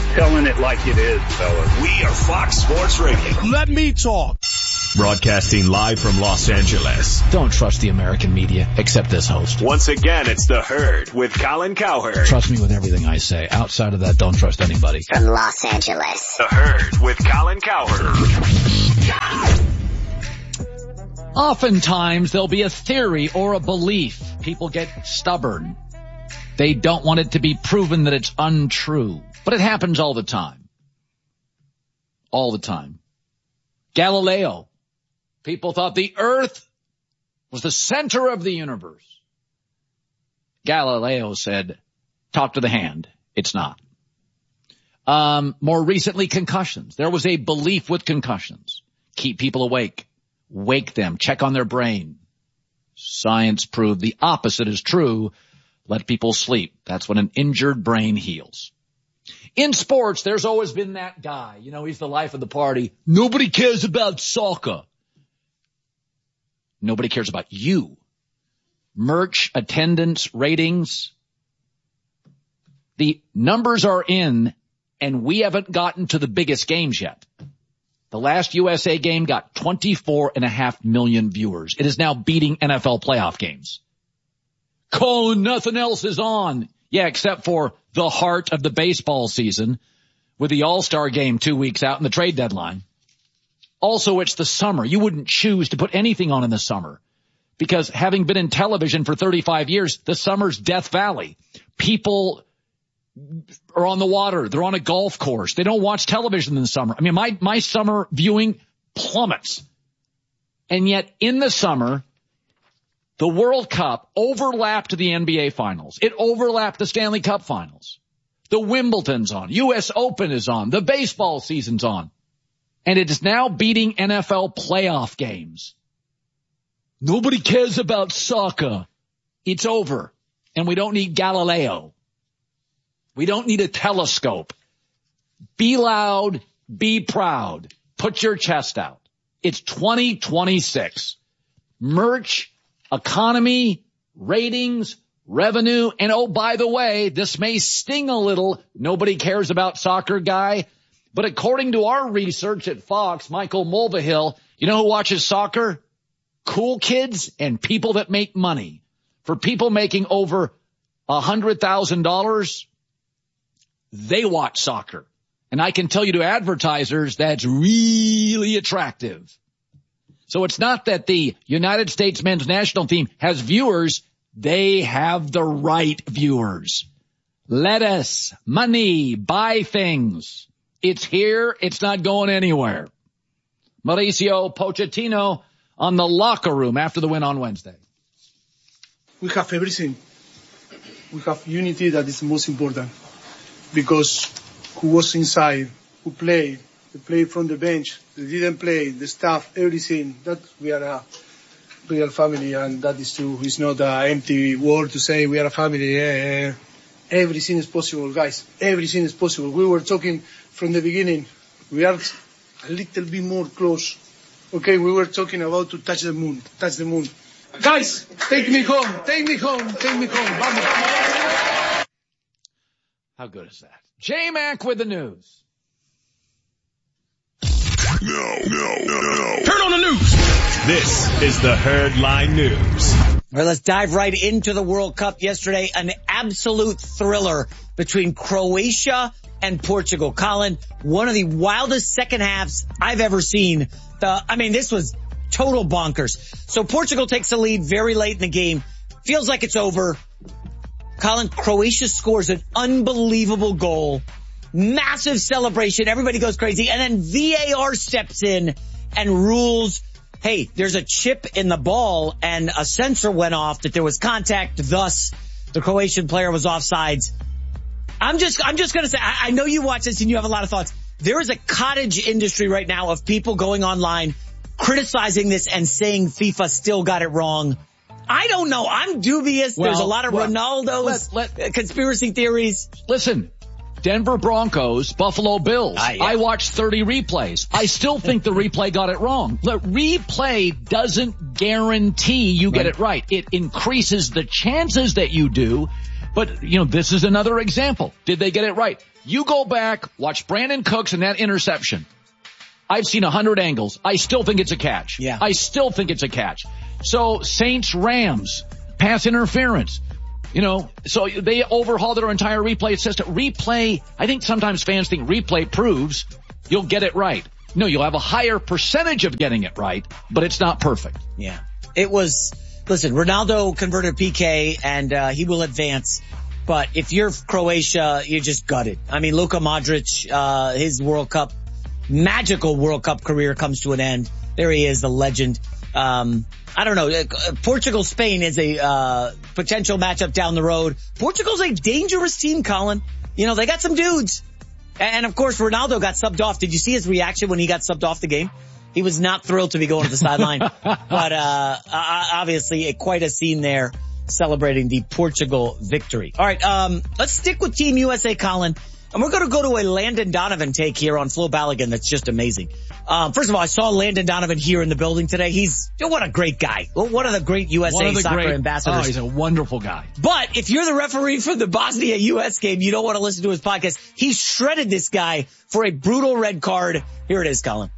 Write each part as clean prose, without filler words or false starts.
telling it like it is, fellas. We are Fox Sports Radio. Let me talk. Broadcasting live from Los Angeles. Don't trust the American media, except this host. Once again, it's The Herd with Colin Cowherd. Trust me with everything I say. Outside of that, don't trust anybody. From Los Angeles. The Herd with Colin Cowherd. Oftentimes, there'll be a theory or a belief. People get stubborn. They don't want it to be proven that it's untrue. But it happens all the time. All the time. Galileo. People thought the earth was the center of the universe. Galileo said, talk to the hand. It's not. More recently, concussions. There was a belief with concussions. Keep people awake. Wake them. Check on their brain. Science proved the opposite is true. Let people sleep. That's when an injured brain heals. In sports, there's always been that guy. You know, he's the life of the party. Nobody cares about soccer. Nobody cares about you. Merch, attendance, ratings. The numbers are in, and we haven't gotten to the biggest games yet. The last USA game got 24.5 million viewers. It is now beating NFL playoff games. Colin, nothing else is on. Yeah, except for the heart of the baseball season with the All-Star game 2 weeks out and the trade deadline. Also, it's the summer. You wouldn't choose to put anything on in the summer because having been in television for 35 years, the summer's Death Valley. People are on the water. They're on a golf course. They don't watch television in the summer. I mean, my summer viewing plummets. And yet in the summer, the World Cup overlapped the NBA Finals. It overlapped the Stanley Cup Finals. The Wimbledon's on. U.S. Open is on. The baseball season's on. And it is now beating NFL playoff games. Nobody cares about soccer. It's over. And we don't need Galileo. We don't need a telescope. Be loud. Be proud. Put your chest out. It's 2026. Merch, economy, ratings, revenue, and oh, by the way, this may sting a little. Nobody cares about soccer guy. But according to our research at Fox, Michael Mulvihill, you know who watches soccer? Cool kids and people that make money. For people making over $100,000, they watch soccer. And I can tell you to advertisers, that's really attractive. So it's not that the United States men's national team has viewers. They have the right viewers. Lettuce, money, buy things. It's here. It's not going anywhere. Mauricio Pochettino on the locker room after the win on Wednesday. We have everything. We have unity that is the most important. Because who was inside, who played, they played from the bench, they didn't play, the staff, everything. That we are a real family, and that is true. It's not an empty word to say we are a family. Everything is possible, guys. Everything is possible. We were talking from the beginning. We are a little bit more close. Okay, we were talking about to touch the moon. Touch the moon. Guys, take me home. Take me home. Take me home. Vamos. How good is that? J-Mac with the news. No. Turn on the news. This is the Herdline News. All right, let's dive right into the World Cup yesterday. An absolute thriller between Croatia and Portugal. Colin, one of the wildest second halves I've ever seen. This was total bonkers. So Portugal takes the lead very late in the game. Feels like it's over. Colin, Croatia scores an unbelievable goal. Massive celebration. Everybody goes crazy. And then VAR steps in and rules, hey, there's a chip in the ball and a sensor went off that there was contact. Thus, the Croatian player was offsides. I'm just going to say, I know you watch this and you have a lot of thoughts. There is a cottage industry right now of people going online, criticizing this and saying FIFA still got it wrong. I don't know. I'm dubious. There's a lot of Ronaldo's conspiracy theories. Listen, Denver Broncos, Buffalo Bills. I watched 30 replays. I still think the replay got it wrong. The replay doesn't guarantee you get it right. It increases the chances that you do But, this is another example. Did they get it right? You go back, watch Brandon Cooks and that interception. I've seen 100 angles. I still think it's a catch. Yeah. I still think it's a catch. So Saints-Rams, pass interference. So they overhauled their entire replay system. Replay, I think sometimes fans think replay proves you'll get it right. No, you'll have a higher percentage of getting it right, but it's not perfect. Yeah. Listen, Ronaldo converted PK and he will advance. But if you're Croatia, you're just gutted. I mean, Luka Modric, his magical World Cup career comes to an end. There he is, the legend. I don't know. Portugal-Spain is a potential matchup down the road. Portugal's a dangerous team, Colin. They got some dudes. And of course, Ronaldo got subbed off. Did you see his reaction when he got subbed off the game? He was not thrilled to be going to the sideline. But obviously, quite a scene there celebrating the Portugal victory. All right, let's stick with Team USA, Colin. And we're going to go to a Landon Donovan take here on Flo Balogun that's just amazing. First of all, I saw Landon Donovan here in the building today. What a great guy. One of the great USA soccer ambassadors. Oh, he's a wonderful guy. But if you're the referee for the Bosnia-US game, you don't want to listen to his podcast. He shredded this guy for a brutal red card. Here it is, Colin.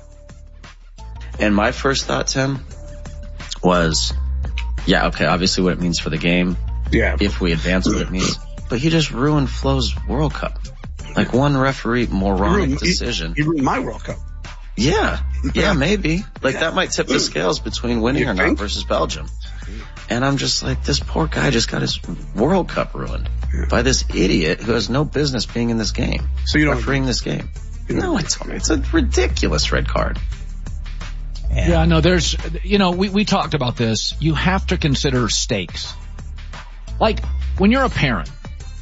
And my first thought, Tim, was, obviously what it means for the game. Yeah. If we advance, what it means. But he just ruined Flo's World Cup. Like one referee moronic decision. He ruined my World Cup. Yeah, maybe. That might tip the scales between winning or not versus Belgium. And I'm just like, this poor guy just got his World Cup ruined by this idiot who has no business being in this game. So you don't refereeing this game. No, it's a ridiculous red card. Yeah, no, there's, we talked about this. You have to consider stakes. Like, when you're a parent,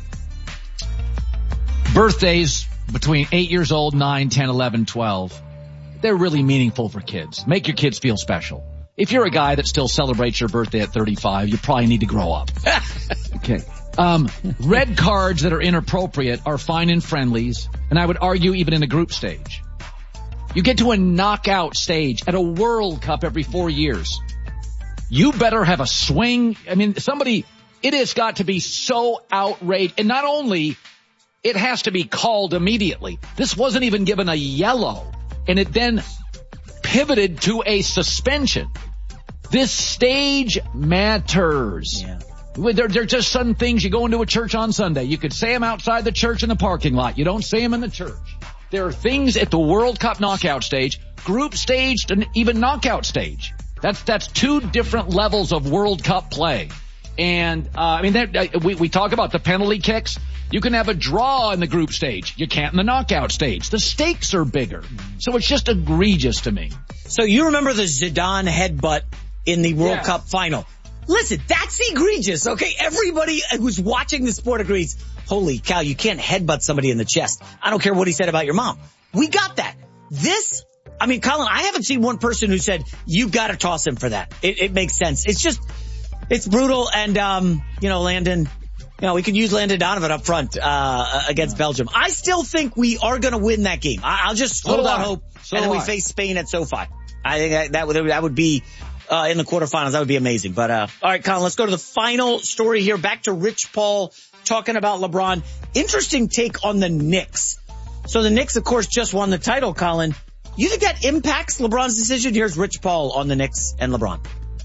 birthdays between 8 years old, 9, 10, 11, 12, they're really meaningful for kids. Make your kids feel special. If you're a guy that still celebrates your birthday at 35, you probably need to grow up. Okay. Red cards that are inappropriate are fine in friendlies, and I would argue even in the group stage. You get to a knockout stage at a World Cup every 4 years. You better have a swing. I mean, it has got to be so outraged. And not only, it has to be called immediately. This wasn't even given a yellow, and it then pivoted to a suspension. This stage matters. Yeah. They're just some things you go into a church on Sunday. You could say them outside the church in the parking lot. You don't say them in the church. There are things at the World Cup knockout stage, group stage, and even knockout stage. That's two different levels of World Cup play. And, we talk about the penalty kicks. You can have a draw in the group stage. You can't in the knockout stage. The stakes are bigger. So it's just egregious to me. So you remember the Zidane headbutt in the World Cup final? Listen, that's egregious, okay? Everybody who's watching the sport agrees. Holy cow, you can't headbutt somebody in the chest. I don't care what he said about your mom. We got that. Colin, I haven't seen one person who said, you gotta toss him for that. It makes sense. It's brutal. And, Landon, we could use Landon Donovan up front, against Belgium. I still think we are gonna win that game. I'll just hold out hope. And then we face Spain at SoFi. I think that would be, in the quarterfinals. That would be amazing. But, all right, Colin, let's go to the final story here. Back to Rich Paul talking about LeBron. Interesting take on the Knicks. So the Knicks, of course, just won the title, Colin. You think that impacts LeBron's decision? Here's Rich Paul on the Knicks and LeBron.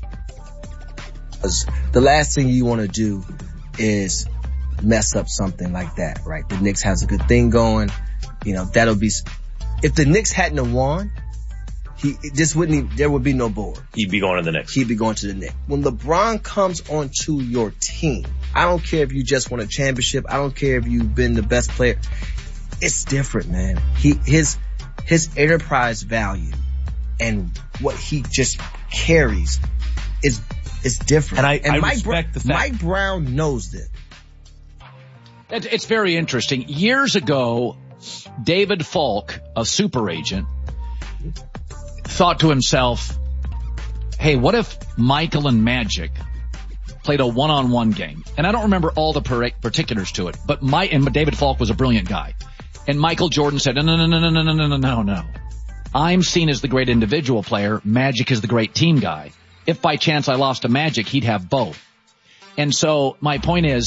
The last thing you want to do is mess up something like that, right? The Knicks has a good thing going. That'll be, if the Knicks hadn't have won, there would be no board. He'd be going to the Knicks. He'd be going to the Knicks. When LeBron comes onto your team, I don't care if you just won a championship. I don't care if you've been the best player. It's different, man. His enterprise value and what he just carries is different. And I respect the fact. Mike Brown knows that. It's very interesting. Years ago, David Falk, a super agent, thought to himself, hey, what if Michael and Magic played a one-on-one game? And I don't remember all the particulars to it, but David Falk was a brilliant guy. And Michael Jordan said, no. I'm seen as the great individual player. Magic is the great team guy. If by chance I lost to Magic, he'd have both. And so my point is,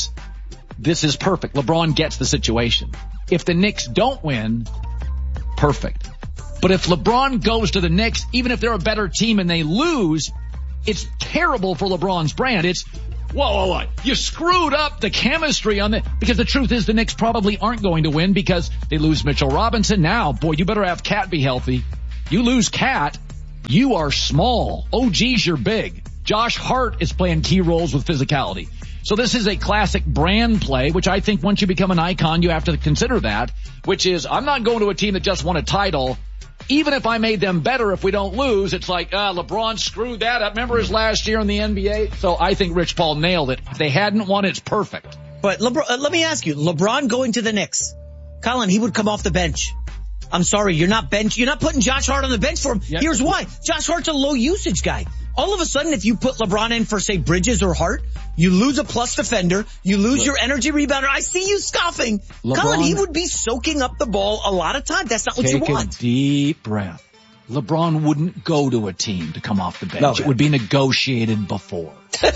this is perfect. LeBron gets the situation. If the Knicks don't win, perfect. But if LeBron goes to the Knicks, even if they're a better team and they lose, it's terrible for LeBron's brand. It's, whoa, you screwed up the chemistry on because the truth is the Knicks probably aren't going to win because they lose Mitchell Robinson. Now, boy, you better have Cat be healthy. You lose Cat, you are small. OG's you're big. Josh Hart is playing key roles with physicality. So this is a classic brand play, which I think once you become an icon, you have to consider that, which is I'm not going to a team that just won a title. Even if I made them better, if we don't lose, it's like, LeBron screwed that up. Remember his last year in the NBA? So I think Rich Paul nailed it. If they hadn't won, it's perfect. But let me ask you, LeBron going to the Knicks, Colin, he would come off the bench. I'm sorry, you're not putting Josh Hart on the bench for him. Yep. Here's why. Josh Hart's a low usage guy. All of a sudden, if you put LeBron in for, say, Bridges or Hart, you lose a plus defender, you lose your energy rebounder. I see you scoffing. Colin, he would be soaking up the ball a lot of time. That's not what you want. Take a deep breath. LeBron wouldn't go to a team to come off the bench. Okay. It would be negotiated before.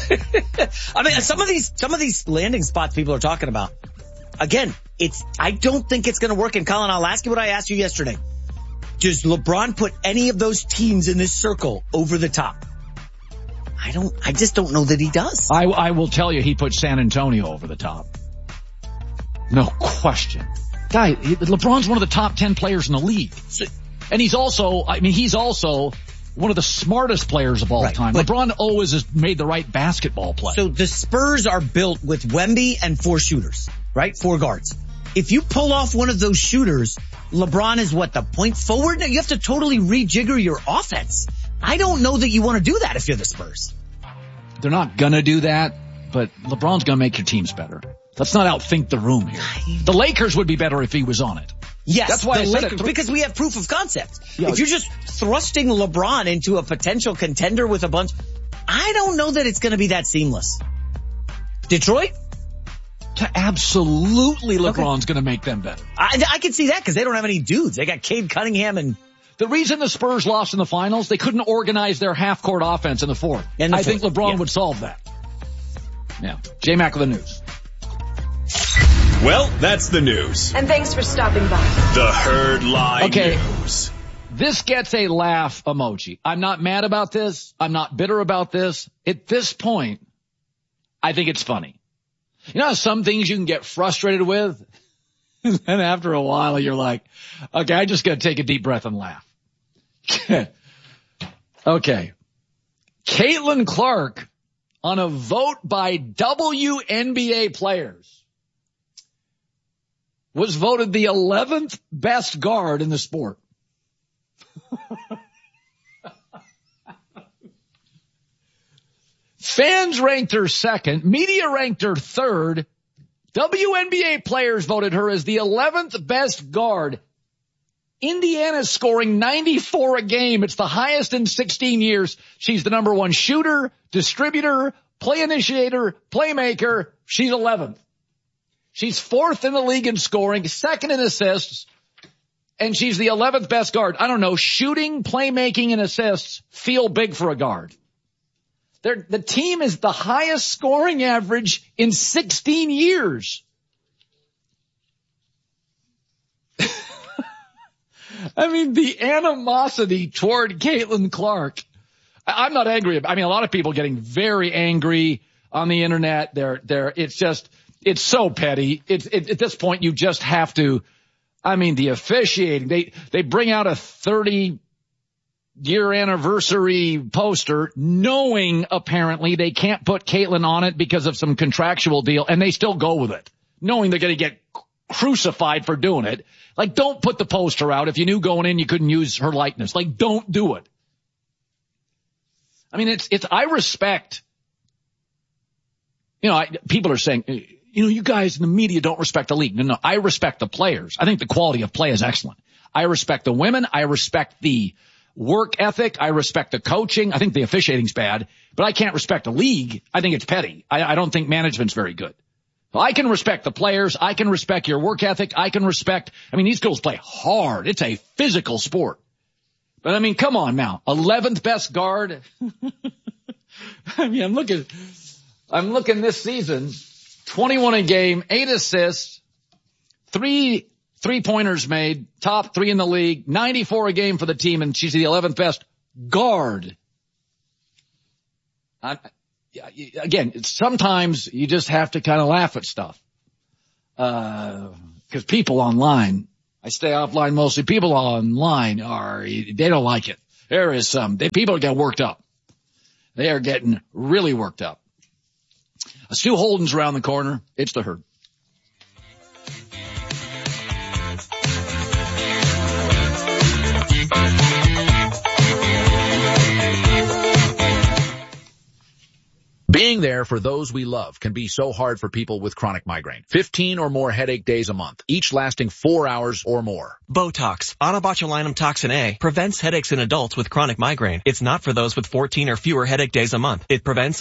I mean, some of these landing spots people are talking about, again, I don't think it's going to work. And Colin, I'll ask you what I asked you yesterday. Does LeBron put any of those teams in this circle over the top? I just don't know that he does. I will tell you he put San Antonio over the top. No question. Guy, LeBron's one of the top 10 players in the league. And he's also one of the smartest players of all time. LeBron always has made the right basketball play. So the Spurs are built with Wemby and 4 shooters, right? 4 guards. If you pull off one of those shooters, LeBron is the point forward? Now you have to totally rejigger your offense. I don't know that you want to do that if you're the Spurs. They're not gonna do that, but LeBron's gonna make your teams better. Let's not outthink the room here. The Lakers would be better if he was on it. Yes, that's why I said it. Because we have proof of concept. Yeah. If you're just thrusting LeBron into a potential contender with a bunch, I don't know that it's gonna be that seamless. Detroit? Absolutely, LeBron's gonna make them better. I can see that because they don't have any dudes. They got Cade Cunningham and... The reason the Spurs lost in the finals, they couldn't organize their half-court offense in the fourth. I think LeBron would solve that. Yeah. J-Mac with the news. Well, that's the news. And thanks for stopping by. The Herd Line News. This gets a laugh emoji. I'm not mad about this. I'm not bitter about this. At this point, I think it's funny. You know how some things you can get frustrated with? And after a while, you're like, okay, I just got to take a deep breath and laugh. Okay. Caitlin Clark on a vote by WNBA players was voted the 11th best guard in the sport. Fans ranked her second. Media ranked her third. WNBA players voted her as the 11th best guard. Indiana's scoring 94 a game. It's the highest in 16 years. She's the number 1 shooter, distributor, play initiator, playmaker. She's 11th. She's 4th in the league in scoring, 2nd in assists, and she's the 11th best guard. I don't know, shooting, playmaking, and assists feel big for a guard. The team is the highest scoring average in 16 years. I mean, the animosity toward Caitlin Clark. I'm not angry. I mean, a lot of people getting very angry on the internet. It's so petty. At this point, you just have to, I mean, the officiating, they bring out a 30-year anniversary poster knowing apparently they can't put Caitlin on it because of some contractual deal, and they still go with it, knowing they're going to get crucified for doing it. Like, don't put the poster out if you knew going in you couldn't use her likeness. Like, don't do it. I mean, I respect, people are saying, you guys in the media don't respect the league. No, I respect the players. I think the quality of play is excellent. I respect the women. I respect the work ethic. I respect the coaching. I think the officiating's bad, but I can't respect the league. I think it's petty. I don't think management's very good. I can respect the players. I can respect your work ethic. These girls play hard. It's a physical sport. But I mean, come on now. 11th best guard. I mean, I'm looking this season. 21 a game, 8 assists, 3 3-pointers made, top 3 in the league, 94 a game for the team, and she's the 11th best guard. Again, sometimes you just have to kind of laugh at stuff. Cause people online, I stay offline mostly, people online they don't like it. There is people get worked up. They are getting really worked up. Stu Holden's around the corner. It's the Herd. Being there for those we love can be so hard for people with chronic migraine. 15 or more headache days a month, each lasting 4 hours or more. Botox, onabotulinum toxin A, prevents headaches in adults with chronic migraine. It's not for those with 14 or fewer headache days a month. It prevents